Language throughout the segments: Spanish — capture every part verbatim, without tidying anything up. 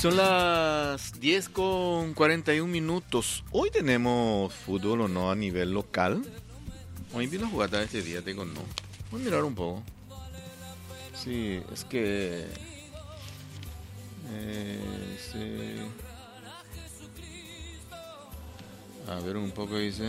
Son las diez con cuarenta y un minutos. Hoy tenemos fútbol o no a nivel local. Hoy vi la jugada de este día, tengo no. Voy a mirar un poco. Sí, es que... Eh, sí. A ver un poco dice...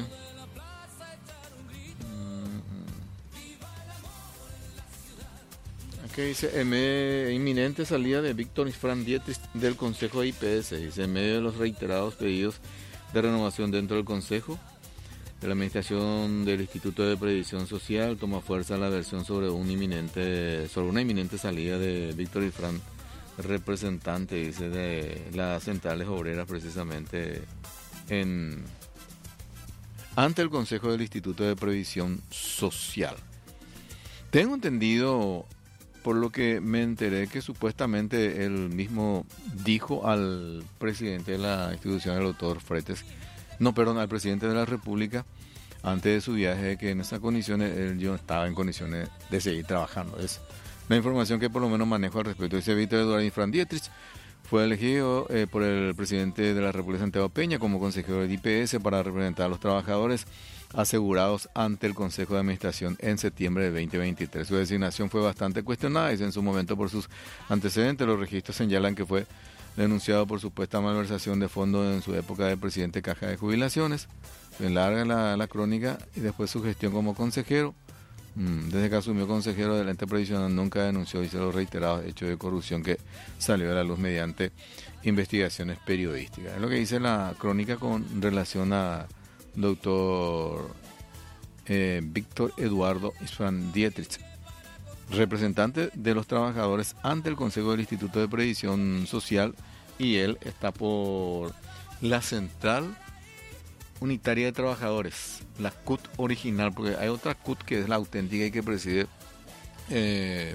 Aquí dice, en inminente salida de Víctor Fran Dietrich del Consejo de I P S. Dice, en medio de los reiterados pedidos de renovación dentro del Consejo, de la Administración del Instituto de Previsión Social toma fuerza la versión sobre un inminente, sobre una inminente salida de Víctor Fran, representante, dice, de las centrales obreras precisamente en ante el Consejo del Instituto de Previsión Social. Tengo entendido, por lo que me enteré, que supuestamente él mismo dijo al presidente de la institución, el doctor Fretes, no, perdón, al presidente de la República, antes de su viaje, que en esas condiciones él no estaba en condiciones de seguir trabajando. Es la información que por lo menos manejo al respecto. Dice Víctor Eduardo Fran Dietrich fue elegido eh, por el presidente de la República, Santiago Peña, como consejero del I P S para representar a los trabajadores asegurados ante el Consejo de Administración en septiembre de veinte veintitrés. Su designación fue bastante cuestionada y en su momento por sus antecedentes. Los registros señalan que fue denunciado por supuesta malversación de fondos en su época de presidente de Caja de Jubilaciones. Bien larga la, la crónica, y después su gestión como consejero. Desde que asumió consejero del ente previsional nunca denunció, dice, los reiterados hechos de corrupción que salió a la luz mediante investigaciones periodísticas. Es lo que dice la crónica con relación a doctor eh, Víctor Eduardo Fran Dietrich, representante de los trabajadores ante el Consejo del Instituto de Previsión Social, y él está por la Central Unitaria de Trabajadores, la C U T original, porque hay otra C U T que es la auténtica y que preside eh,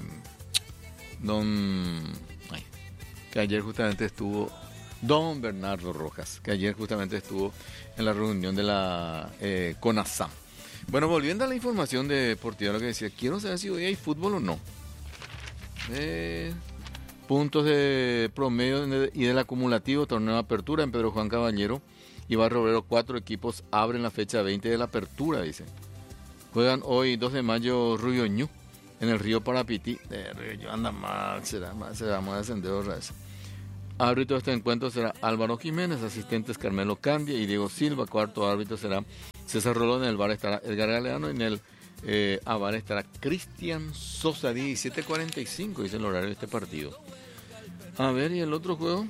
don ay, que ayer justamente estuvo don Bernardo Rojas, que ayer justamente estuvo en la reunión de la eh, CONASAM. Bueno, volviendo a la información de deportiva, lo que decía, quiero saber si hoy hay fútbol o no. Eh, puntos de promedio y del acumulativo, torneo de apertura en Pedro Juan Caballero y Barrio Obrero, cuatro equipos abren la fecha veinte de la apertura, dicen. Juegan hoy dos de mayo Río Ñu en el río Parapití. Eh, Río Ñu anda mal, será mal, será vamos a descender otra vez. Árbitro de este encuentro será Álvaro Jiménez, asistentes Carmelo Candia y Diego Silva, cuarto árbitro será César Rolón, en el bar estará Edgar Galeano, en el eh, A bar estará Cristian Sosa. Diecisiete cuarenta y cinco dice el horario de este partido. A ver, ¿y el otro juego?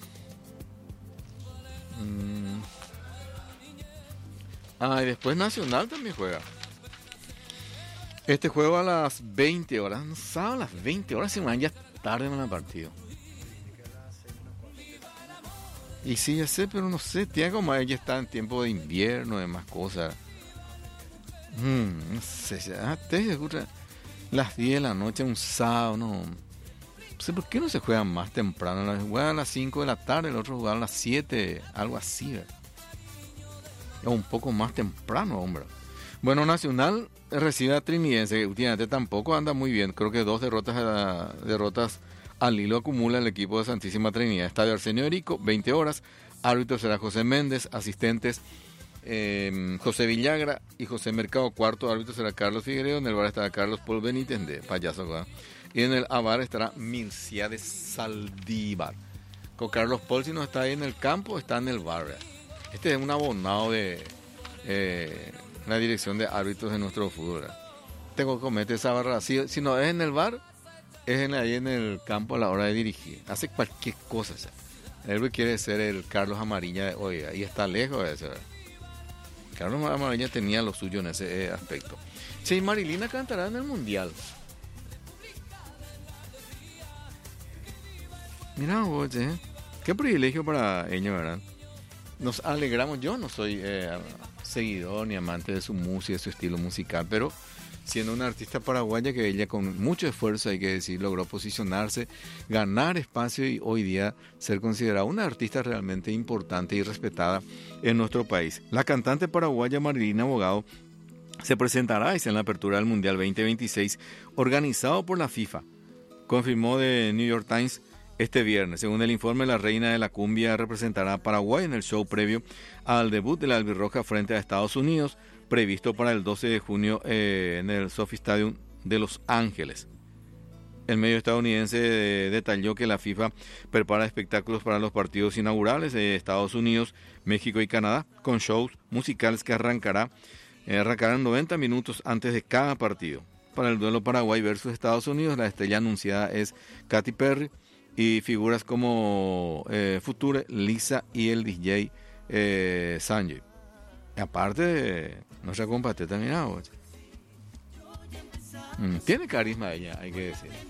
Mm. Ah, y después Nacional también juega. Este juego a las veinte horas. No sábado a las veinte horas, se me van ya tarde en el partido. Y sí, ya sé, pero no sé, tiene como ella está en tiempo de invierno, de más cosas. Hmm, no sé, ya te escucha las diez de la noche, un sábado, no. No sé por qué no se juegan más temprano. Juegan a las cinco de la tarde, el otro juegan a las siete, algo así, ¿verdad? O un poco más temprano, hombre. Bueno, Nacional recibe a Trinidense, que últimamente tampoco anda muy bien. Creo que dos derrotas a, derrotas al hilo acumula el equipo de Santísima Trinidad. Estadio Arsenio Erico, veinte horas. Árbitro será José Méndez, asistentes eh, José Villagra y José Mercado. Cuarto árbitro será Carlos Figueiredo. En el bar estará Carlos Paul Benítez, de payaso, ¿verdad? Y en el A bar estará Milciades Saldívar. Con Carlos Paul, si no está ahí en el campo, está en el bar, ¿verdad? Este es un abonado de eh, la dirección de árbitros de nuestro fútbol, ¿verdad? Tengo que cometer esa barra. Si, si no es en el bar, es en, ahí en el campo a la hora de dirigir. Hace cualquier cosa, ¿sabes? Él quiere ser el Carlos Amarilla de hoy, ahí está lejos de eso, ¿verdad? Carlos Amarilla tenía lo suyo en ese aspecto. Sí, Marilina cantará en el Mundial. Mira vos, ¿eh? Qué privilegio para ella, ¿verdad? Nos alegramos. Yo no soy eh, seguidor ni amante de su música, de su estilo musical, pero siendo una artista paraguaya que ella con mucho esfuerzo, hay que decir, logró posicionarse, ganar espacio y hoy día ser considerada una artista realmente importante y respetada en nuestro país. La cantante paraguaya Marilina Abogado se presentará en la apertura del Mundial veinte veintiséis organizado por la FIFA. Confirmó de New York Times este viernes. Según el informe, la reina de la cumbia representará a Paraguay en el show previo al debut de la albirroja frente a Estados Unidos, previsto para el doce de junio eh, en el Sophie Stadium de Los Ángeles. El medio estadounidense detalló que la FIFA prepara espectáculos para los partidos inaugurales de Estados Unidos, México y Canadá, con shows musicales que arrancará, eh, arrancarán noventa minutos antes de cada partido. Para el duelo Paraguay versus Estados Unidos, la estrella anunciada es Katy Perry y figuras como eh, Future, Lisa y el D J eh, Sanjay. Aparte de nuestra compa también, mm, tiene carisma ella, hay que decir.